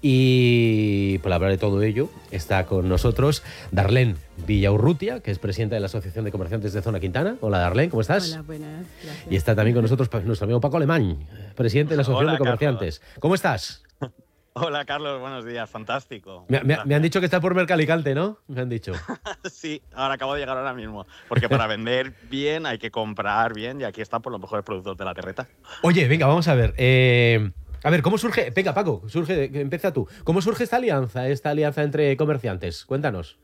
Y para hablar de todo ello está con nosotros Darlene Villaurrutia, que es presidenta de la Asociación de Comerciantes de Zona Quintana. Hola Darlene, ¿cómo estás? Hola, buenas, gracias. Y está también con nosotros nuestro amigo Paco Alemán, presidente de la Asociación de Comerciantes. Carlos. ¿Cómo estás? Hola Carlos, buenos días, fantástico. Me han dicho que está por Mercalicante, ¿no? Me han dicho. Sí, ahora acabo de llegar ahora mismo, porque para vender bien hay que comprar bien y aquí están por los mejores productos de la terreta. Oye, venga, vamos a ver. A ver, ¿cómo surge? Venga, Paco, empieza tú. ¿Cómo surge esta alianza entre comerciantes? Cuéntanos.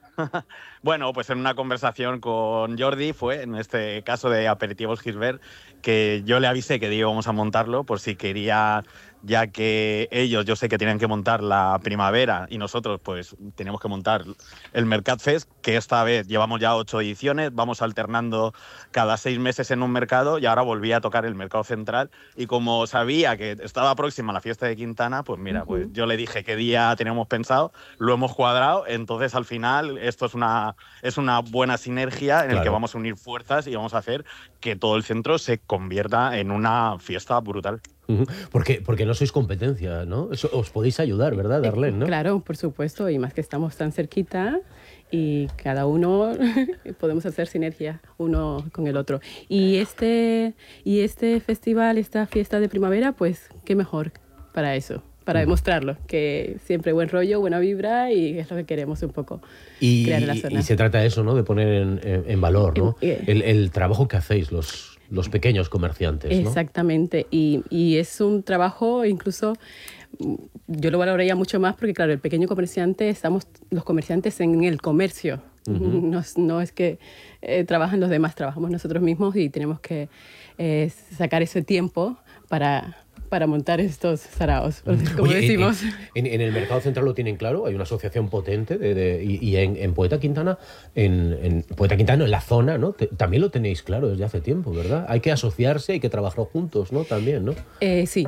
Bueno, pues en una conversación con Jordi fue, en este caso de Aperitivos Gisbert, que yo le avisé que íbamos a montarlo por si quería, ya que ellos yo sé que tienen que montar la primavera y nosotros pues tenemos que montar el Mercat Fest, que esta vez llevamos ya 8 ediciones, vamos alternando cada 6 meses en un mercado y ahora volví a tocar el mercado central y como sabía que estaba próxima la fiesta de Quintana, pues mira, pues yo le dije qué día teníamos pensado, lo hemos cuadrado, entonces al final esto es una buena sinergia en el que vamos a unir fuerzas y vamos a hacer que todo el centro se convierta en una fiesta brutal. Porque no sois competencia, ¿no? Os podéis ayudar, ¿verdad, Darlene? ¿No? Claro, por supuesto, y más que estamos tan cerquita y cada uno podemos hacer sinergia uno con el otro. Y este festival, esta fiesta de primavera, pues qué mejor para eso. Para demostrarlo, que siempre buen rollo, buena vibra y es lo que queremos un poco crear en la zona. Y se trata de eso, ¿no? De poner en valor, ¿no? El trabajo que hacéis los pequeños comerciantes, ¿no? Exactamente, y es un trabajo incluso, yo lo valoraría mucho más porque claro, el pequeño comerciante, estamos los comerciantes en el comercio, no es que trabajan los demás, trabajamos nosotros mismos y tenemos que sacar ese tiempo para montar estos saraos, como decimos. En el mercado central lo tienen claro, hay una asociación potente y en Poeta Quintana, en Poeta Quintana, en la zona, ¿no? También lo tenéis claro desde hace tiempo, ¿verdad? Hay que asociarse, hay que trabajar juntos, ¿no? También, ¿no? Sí.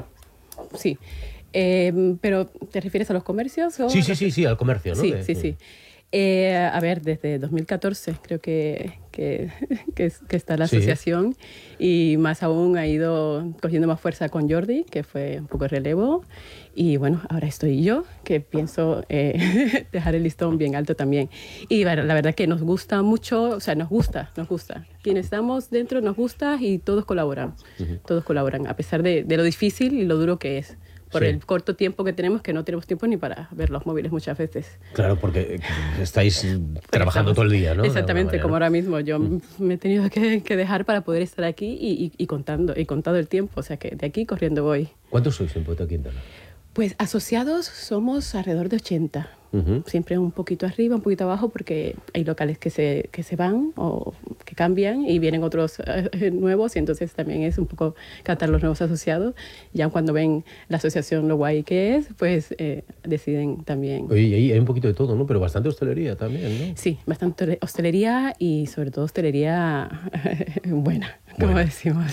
¿Pero te refieres a los comercios? ¿O? Sí, al comercio, ¿no? Sí. A ver, desde 2014 creo que está la asociación y más aún ha ido cogiendo más fuerza con Jordi, que fue un poco de relevo. Y bueno, ahora estoy yo, que pienso dejar el listón bien alto también. Y la verdad que nos gusta mucho, o sea, nos gusta. Quienes estamos dentro nos gusta y todos colaboran. Todos colaboran, a pesar de lo difícil y lo duro que es. Por el corto tiempo que tenemos, que no tenemos tiempo ni para ver los móviles muchas veces. Claro, porque estáis trabajando todo el día, ¿no? Exactamente, como ahora mismo. Yo me he tenido que dejar para poder estar aquí y contado el tiempo. O sea que de aquí corriendo voy. ¿Cuántos sois en Poeta Quintana? Pues asociados somos alrededor de 80. Siempre un poquito arriba, un poquito abajo, porque hay locales que se van o que cambian y vienen otros nuevos, y entonces también es un poco captar los nuevos asociados. Ya cuando ven la asociación lo guay que es, pues deciden también. Oye, y ahí hay un poquito de todo, ¿no? Pero bastante hostelería también, ¿no? Sí, bastante hostelería y sobre todo hostelería buena, como decimos.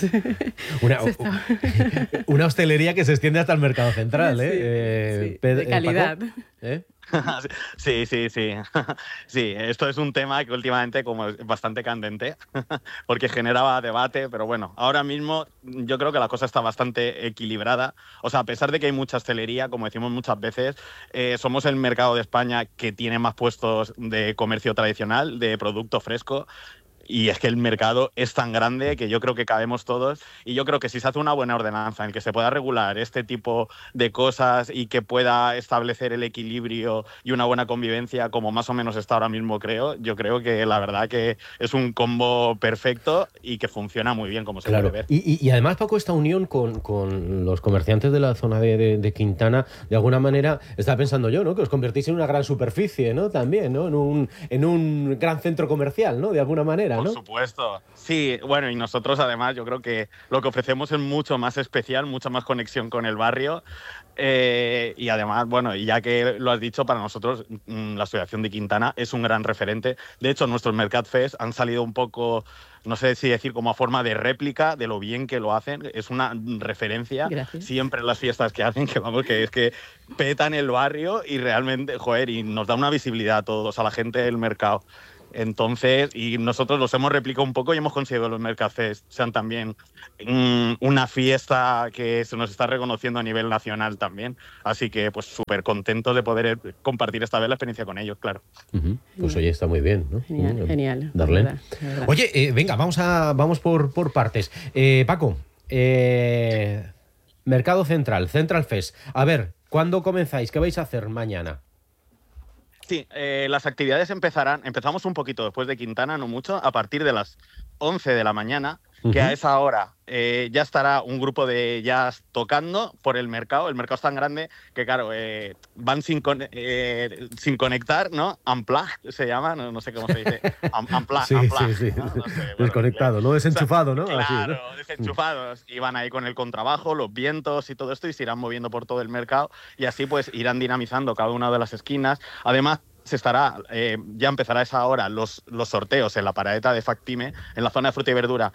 Una hostelería que se extiende hasta el mercado central, ¿eh? Sí, de calidad. ¿Paco? Sí. Sí, esto es un tema que últimamente como es bastante candente porque generaba debate, pero bueno, ahora mismo yo creo que la cosa está bastante equilibrada. O sea, a pesar de que hay mucha hostelería, como decimos muchas veces, somos el mercado de España que tiene más puestos de comercio tradicional, de producto fresco. Y es que el mercado es tan grande que yo creo que cabemos todos y yo creo que si se hace una buena ordenanza en que se pueda regular este tipo de cosas y que pueda establecer el equilibrio y una buena convivencia como más o menos está ahora mismo, yo creo que la verdad que es un combo perfecto y que funciona muy bien como se puede ver. Y además, Paco, esta unión con los comerciantes de la zona de Quintana, de alguna manera, estaba pensando yo, ¿no? Que os convertís en una gran superficie, ¿no? También, ¿no? En un gran centro comercial, ¿no? De alguna manera. Por supuesto. Sí, bueno, y nosotros además yo creo que lo que ofrecemos es mucho más especial, mucha más conexión con el barrio y además, bueno, y ya que lo has dicho, para nosotros la Asociación de Quintana es un gran referente. De hecho, nuestros Mercat Fest han salido un poco, no sé si decir como a forma de réplica de lo bien que lo hacen. Es una referencia. Gracias. Siempre en las fiestas que hacen, que vamos, que es que petan el barrio y realmente, joder, y nos da una visibilidad a todos, a la gente del mercado. Entonces, y nosotros los hemos replicado un poco y hemos conseguido que los Mercafest sean también una fiesta que se nos está reconociendo a nivel nacional también. Así que, pues, súper contentos de poder compartir esta vez la experiencia con ellos, claro. Pues oye, está muy bien, ¿no? Genial. Darlene. Oye, venga, vamos por partes. Paco, Mercado Central, Central Fest. A ver, ¿cuándo comenzáis? ¿Qué vais a hacer mañana? Sí, las actividades empezamos un poquito después de Quintana, no mucho, a partir de las 11 de la mañana, que a esa hora ya estará un grupo de jazz tocando por el mercado. El mercado es tan grande que, claro, van sin conectar, ¿no? Unplug se llama, no sé cómo se dice. Unplug, sí, unplug, sí. ¿no? No sé, desconectado, ¿no? Desenchufado, ¿no? Claro, así, ¿no? desenchufados. Y van ahí con el contrabajo, los vientos y todo esto, y se irán moviendo por todo el mercado, y así pues irán dinamizando cada una de las esquinas. Además, ya empezará a esa hora los sorteos en la paradeta de Factime, en la zona de fruta y verdura.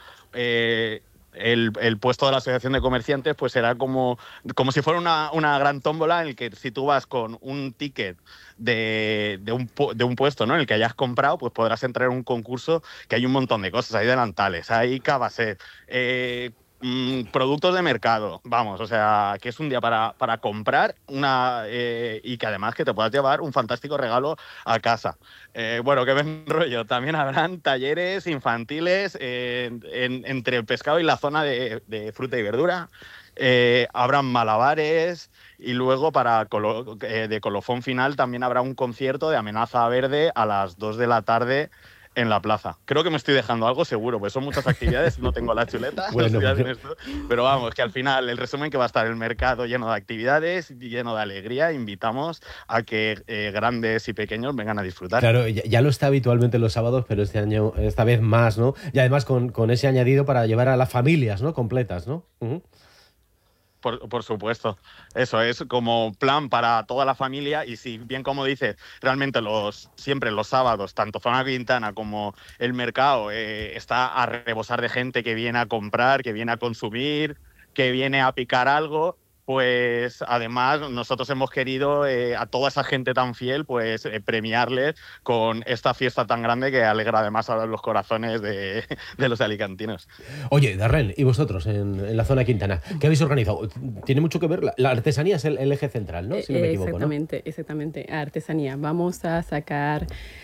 El puesto de la Asociación de Comerciantes pues será como si fuera una gran tómbola, en el que si tú vas con un ticket de un puesto, ¿no?, en el que hayas comprado, pues podrás entrar en un concurso que hay un montón de cosas. Hay delantales, hay cabasset, productos de mercado, vamos, o sea, que es un día para comprar y que además que te puedas llevar un fantástico regalo a casa. Bueno, qué buen rollo. También habrán talleres infantiles entre el pescado y la zona de fruta y verdura. Habrán malabares, y luego de colofón final también habrá un concierto de Amenaza Verde a las 2 de la tarde en la plaza. Creo que me estoy dejando algo seguro, pues son muchas actividades, no tengo la chuleta, bueno. Pero vamos, que al final el resumen que va a estar el mercado lleno de actividades, lleno de alegría. Invitamos a que grandes y pequeños vengan a disfrutar. Claro, ya lo está habitualmente los sábados, pero esta vez más, ¿no? Y además con ese añadido para llevar a las familias, ¿no?, completas, ¿no? Por supuesto. Eso es como plan para toda la familia. Y si bien, como dices, realmente siempre los sábados, tanto Zona Quintana como el mercado está a rebosar de gente que viene a comprar, que viene a consumir, que viene a picar algo, pues además nosotros hemos querido a toda esa gente tan fiel, pues premiarles con esta fiesta tan grande que alegra además a los corazones de los alicantinos. Oye, Darlene, ¿y vosotros en la Zona Quintana? ¿Qué habéis organizado? Tiene mucho que ver, la artesanía es el eje central, ¿no? Si no me equivoco, Exactamente, artesanía. Vamos a sacar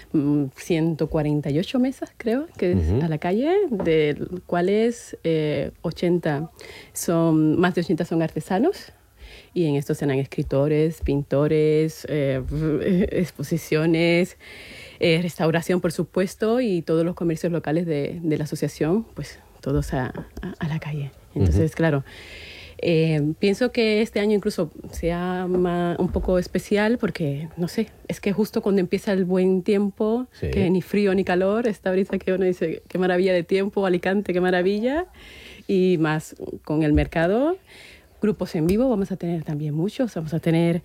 148 mesas, creo, que es a la calle, de cuales 80 más de 80 son artesanos. Y en esto serán escritores, pintores, exposiciones, restauración, por supuesto, y todos los comercios locales de la asociación, pues todos a la calle. Entonces, claro, pienso que este año incluso sea un poco especial porque, no sé, es que justo cuando empieza el buen tiempo, sí, que ni frío ni calor, esta brisa que uno dice, qué maravilla de tiempo, Alicante, qué maravilla, y más con el mercado. Grupos en vivo vamos a tener también muchos. Vamos a tener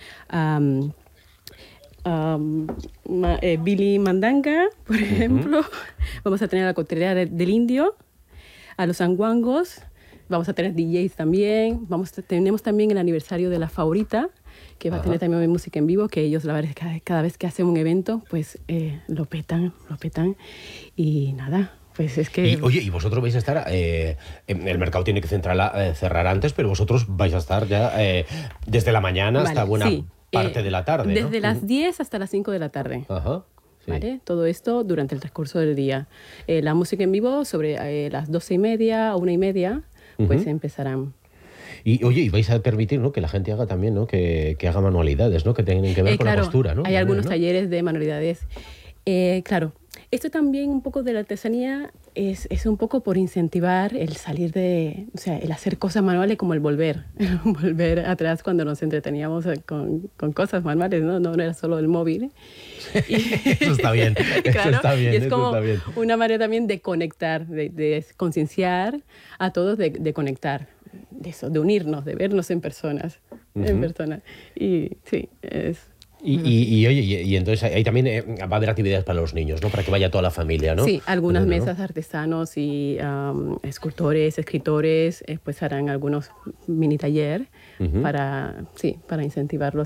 Billy Mandanga, por ejemplo. Vamos a tener la coctelera del Indio, a los anguangos. Vamos a tener DJs también. Tenemos también el aniversario de La Favorita, que va a tener también música en vivo, que ellos, la verdad, cada vez que hacen un evento, pues lo petan. Y nada. Pues es que... Oye, y vosotros vais a estar... el mercado tiene que cerrar antes, pero vosotros vais a estar ya desde la mañana hasta buena parte de la tarde, ¿no? Desde las 10 hasta las 5 de la tarde. Ajá. Sí. ¿Vale? Todo esto durante el transcurso del día. La música en vivo sobre las 12:30 o 1:30, pues empezarán. Y oye, y vais a permitir, ¿no?, que la gente haga también, ¿no?, que haga manualidades, ¿no?, que tienen que ver con la costura, ¿no? Hay algunos talleres de manualidades. Claro. Esto también un poco de la artesanía es un poco por incentivar el salir o sea, el hacer cosas manuales, como el volver atrás cuando nos entreteníamos con cosas manuales, ¿no? No era solo el móvil. Eso está bien, claro, eso está bien. Y es como una manera también de conectar, de concienciar a todos, de conectar, de unirnos, de vernos en personas. Y sí, es... Y entonces ahí también va a haber actividades para los niños, ¿no?, para que vaya toda la familia, ¿no? Sí, algunas mesas de artesanos y escultores, escritores, pues harán algunos mini taller para incentivarlos a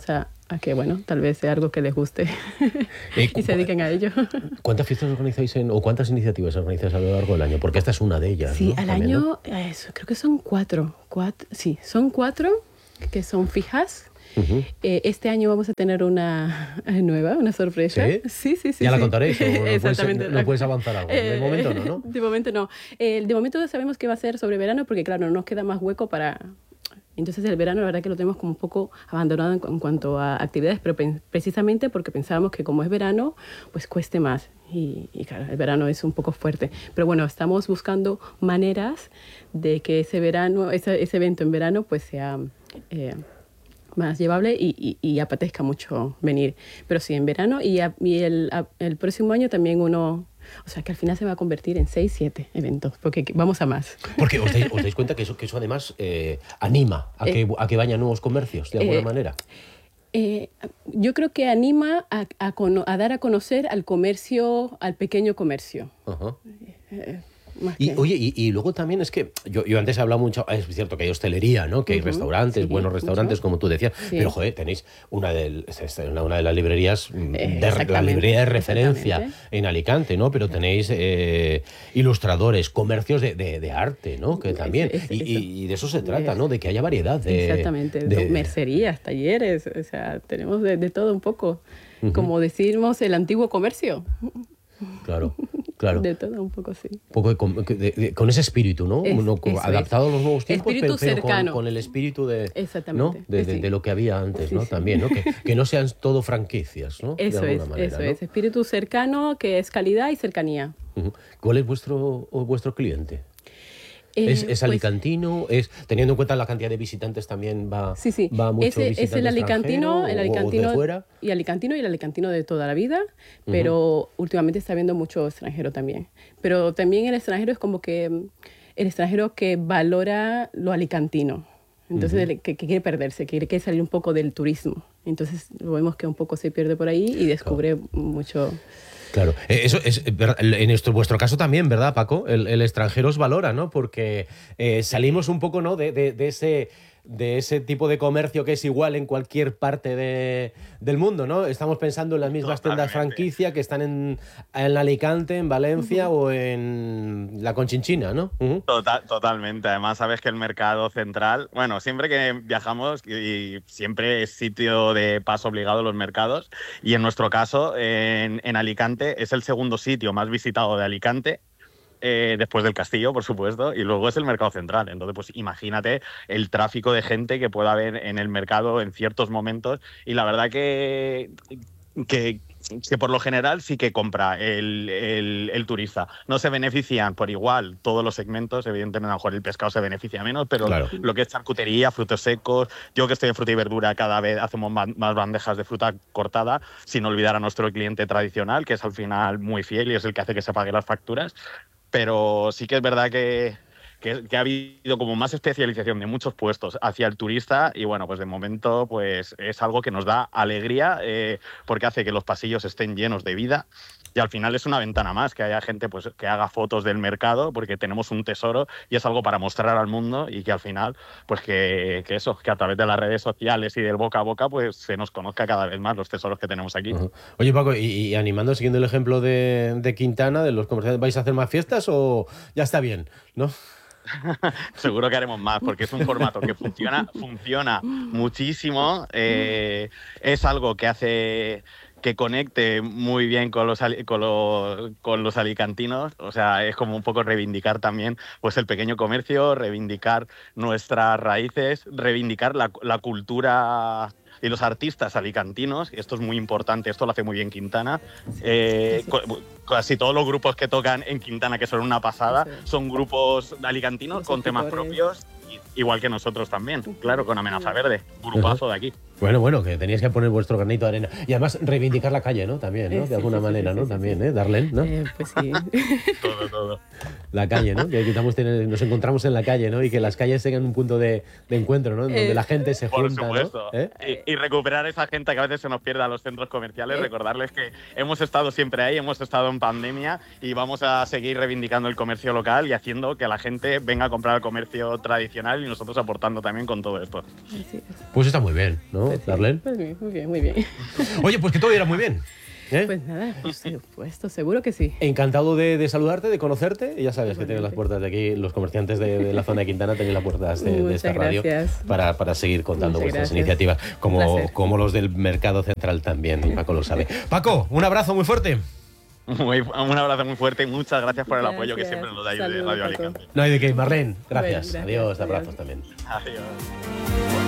que, bueno, tal vez sea algo que les guste y se dediquen a ello. ¿Cuántas fiestas organizáis o cuántas iniciativas organizáis a lo largo del año? Porque esta es una de ellas, Sí, ¿no? al También, año, ¿no? creo que son cuatro. Sí, son 4 que son fijas. Este año vamos a tener una nueva, una sorpresa. ¿Sí? Sí. ¿Ya la contaréis? ¿O Exactamente. no puedes avanzar algo? De momento no. De momento no. De momento sabemos que va a ser sobre verano porque, claro, no nos queda más hueco para... Entonces el verano la verdad que lo tenemos como un poco abandonado en cuanto a actividades, pero precisamente porque pensábamos que como es verano, pues cueste más. Y claro, el verano es un poco fuerte. Pero bueno, estamos buscando maneras de que ese evento en verano pues sea... más llevable y apetezca mucho venir. Pero sí, en verano y el próximo año también uno... O sea, que al final se va a convertir en 6, 7 eventos, porque vamos a más. Porque os dais cuenta que eso además anima a que vayan nuevos comercios, de alguna manera. Yo creo que anima a dar a conocer al comercio, al pequeño comercio. Ajá. Y luego también es que yo antes he hablado mucho, es cierto que hay hostelería, ¿no? Que hay restaurantes, buenos restaurantes, como tú decías, pero joder, tenéis una de las librerías, la librería de referencia en Alicante, ¿no? Pero tenéis ilustradores, comercios de arte, ¿no? Que también, y de eso se trata, ¿no? De que haya variedad. Exactamente, mercerías, talleres, o sea, tenemos de todo un poco, como decimos, el antiguo comercio. Claro. De todo un poco, sí. Un poco con ese espíritu, ¿no? Adaptado a los nuevos tiempos, espíritu pero con el espíritu Exactamente. ¿no? de lo que había antes, ¿no? También, ¿no? Que no sean todo franquicias, ¿no? Eso es. Espíritu cercano, que es calidad y cercanía. ¿Cuál es vuestro cliente? ¿Es alicantino? Teniendo en cuenta la cantidad de visitantes también va mucho visitante es el alicantino, o de fuera. Y el alicantino de toda la vida, pero últimamente está habiendo mucho extranjero también. Pero también el extranjero es como que el extranjero que valora lo alicantino. Entonces, que quiere perderse, que quiere salir un poco del turismo. Entonces, vemos que un poco se pierde por ahí y descubre mucho... Claro, eso es en vuestro caso también, ¿verdad, Paco? El extranjero os valora, ¿no? Porque salimos un poco, ¿no? de ese tipo de comercio que es igual en cualquier parte del mundo, ¿no? Estamos pensando en las mismas tiendas franquicia que están en Alicante, en Valencia o en la Conchinchina, ¿no? Totalmente. Además, sabes que el mercado central, bueno, siempre que viajamos y siempre es sitio de paso obligado los mercados, y en nuestro caso, en Alicante, es el segundo sitio más visitado de Alicante, después del castillo, por supuesto, y luego es el mercado central. Entonces, pues imagínate el tráfico de gente que pueda haber en el mercado en ciertos momentos, y la verdad que por lo general sí que compra el turista. No se benefician por igual todos los segmentos, evidentemente a lo mejor el pescado se beneficia menos, pero claro, lo que es charcutería, frutos secos, yo que estoy en fruta y verdura, cada vez hacemos más bandejas de fruta cortada, sin olvidar a nuestro cliente tradicional, que es al final muy fiel y es el que hace que se paguen las facturas. Pero sí que es verdad que ha habido como más especialización de muchos puestos hacia el turista, y bueno, pues de momento pues es algo que nos da alegría, porque hace que los pasillos estén llenos de vida, y al final es una ventana más, que haya gente pues que haga fotos del mercado, porque tenemos un tesoro y es algo para mostrar al mundo, y que al final pues que a través de las redes sociales y del boca a boca pues se nos conozca cada vez más los tesoros que tenemos aquí. Oye, Paco, y animando, siguiendo el ejemplo de Quintana, de los comerciantes, ¿vais a hacer más fiestas o ya está bien, no? Seguro que haremos más, porque es un formato que funciona muchísimo. Es algo que hace que conecte muy bien con los alicantinos. O sea, es como un poco reivindicar también pues el pequeño comercio, reivindicar nuestras raíces, reivindicar la cultura y los artistas alicantinos. Esto es muy importante, esto lo hace muy bien Quintana. Casi todos los grupos que tocan en Quintana, que son una pasada, son grupos alicantinos con temas propios, igual que nosotros también, claro, con Amenaza Verde, grupazo de aquí. Bueno, que teníais que poner vuestro granito de arena. Y además reivindicar la calle, ¿no? También, ¿no? De alguna manera, ¿no? También, ¿eh? Darlene, ¿no? Pues sí. Todo. La calle, ¿no? Que nos encontramos en la calle, ¿no? Y que las calles tengan un punto de encuentro, ¿no? Donde la gente se junta, por supuesto, ¿no? Y recuperar esa gente que a veces se nos pierde a los centros comerciales, recordarles que hemos estado siempre ahí, hemos estado en pandemia y vamos a seguir reivindicando el comercio local y haciendo que la gente venga a comprar el comercio tradicional y nosotros aportando también con todo esto. Así es. Pues está muy bien, ¿no, Pues sí, Darlene? pues muy bien, muy bien. Oye, pues que todo irá muy bien. ¿Eh? Pues nada, por supuesto, seguro que sí. Encantado de saludarte, de conocerte. Y ya sabes que tienes las Igualmente. puertas de aquí, los comerciantes de la zona de Quintana, tenéis las puertas de esta radio gracias. para seguir contando Muchas vuestras gracias. iniciativas, Un placer. como los del Mercado Central también, y Paco lo sabe. Paco, un abrazo muy fuerte. Un abrazo muy fuerte y muchas gracias por el apoyo que Gracias. siempre nos da de Saludos, Radio Paco. Alicante. No hay de qué, Marlene. Gracias. Bueno, gracias. Adiós, Adiós. abrazos también. Adiós.